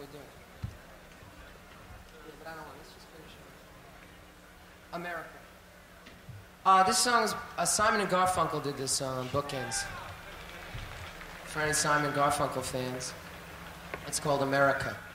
to do it. Yeah, but I don't want. Let's just finish it. America. This song is Simon and Garfunkel did this song, Bookends. For any Simon Garfunkel fans, it's called America.